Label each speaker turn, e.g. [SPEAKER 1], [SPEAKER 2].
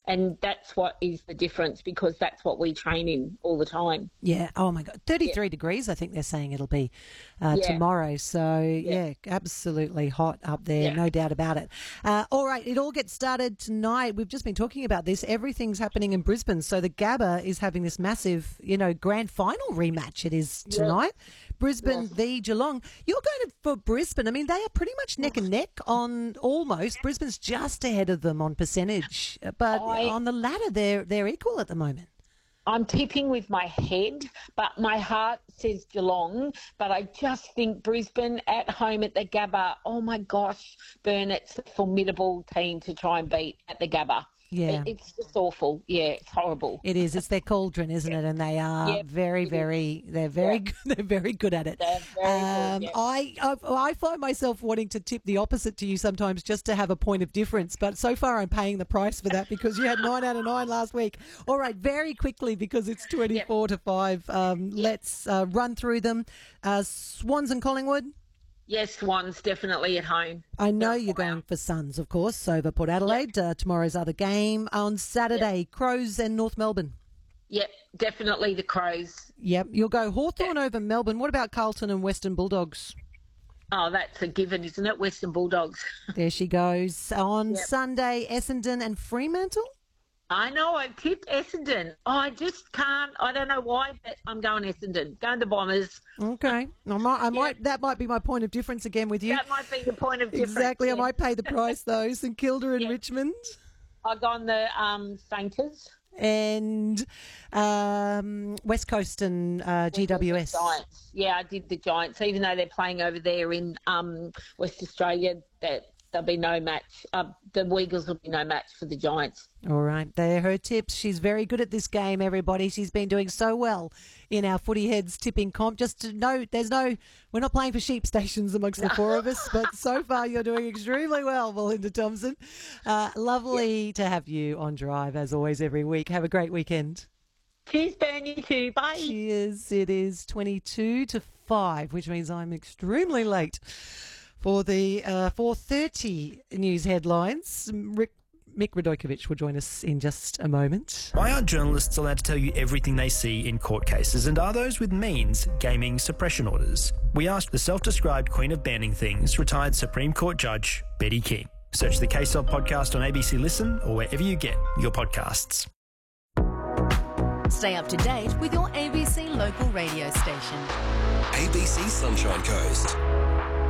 [SPEAKER 1] And that's what is the difference, because that's what we train in all the time.
[SPEAKER 2] Yeah. Oh, my God. 33 degrees, I think they're saying it'll be tomorrow. So, yeah, absolutely hot up there. No doubt about it. All right. It all gets started tonight. We've just been talking about this. Everything's happening in Brisbane. So the Gabba is having this massive, grand final rematch. It is tonight. Brisbane v Geelong. You're going for Brisbane. I mean, they are pretty much neck and neck on almost. Brisbane's just ahead of them on percentage. But on the ladder, they're equal at the moment.
[SPEAKER 1] I'm tipping with my head, but my heart says Geelong. But I just think Brisbane at home at the Gabba, oh, my gosh, Burnett's a formidable team to try and beat at the Gabba.
[SPEAKER 2] Yeah.
[SPEAKER 1] It's just awful. Yeah, it's horrible.
[SPEAKER 2] It is. It's their cauldron, isn't it? And they are very good. They're very good at it.
[SPEAKER 1] They're very good,
[SPEAKER 2] I find myself wanting to tip the opposite to you sometimes just to have a point of difference. But so far I'm paying the price for that because you had 9 out of 9 last week. All right, very quickly because it's 24 to 5. Let's run through them. Swans and Collingwood.
[SPEAKER 1] Yes, Swans definitely at home.
[SPEAKER 2] I know you're going for Suns, of course, over Port Adelaide. Tomorrow's other game. On Saturday, Crows and North Melbourne.
[SPEAKER 1] Yep, definitely the Crows.
[SPEAKER 2] Yep, you'll go Hawthorn over Melbourne. What about Carlton and Western Bulldogs?
[SPEAKER 1] Oh, that's a given, isn't it? Western Bulldogs.
[SPEAKER 2] There she goes. On Sunday, Essendon and Fremantle.
[SPEAKER 1] I know, I tipped Essendon. I just can't. I don't know why, but I'm going Essendon. Going the Bombers.
[SPEAKER 2] Okay. I might. That might be my point of difference again with you.
[SPEAKER 1] That might be the point of difference.
[SPEAKER 2] Exactly. I might pay the price, though. St Kilda and Richmond.
[SPEAKER 1] I've gone the Saints.
[SPEAKER 2] And West Coast and GWS.
[SPEAKER 1] Giants. Yeah, I did the Giants. Even though they're playing over there in West Australia, there'll be no match. The Weagles will be no match for the Giants.
[SPEAKER 2] All right. They're her tips. She's very good at this game, everybody. She's been doing so well in our Footy Heads tipping comp. Just to note, we're not playing for sheep stations amongst the four of us, but so far you're doing extremely well, Melinda Thompson. Lovely to have you on Drive, as always, every week. Have a great weekend.
[SPEAKER 1] Cheers, Ben. You too. Bye.
[SPEAKER 2] Cheers. It is 22 to 5, which means I'm extremely late for the 4:30 news headlines. Mick Radojkovic will join us in just a moment.
[SPEAKER 3] Why aren't journalists allowed to tell you everything they see in court cases, and are those with means gaming suppression orders? We asked the self-described queen of banning things, retired Supreme Court Judge Betty King. Search the Case Of podcast on ABC Listen or wherever you get your podcasts.
[SPEAKER 4] Stay up to date with your ABC local radio station.
[SPEAKER 5] ABC Sunshine Coast.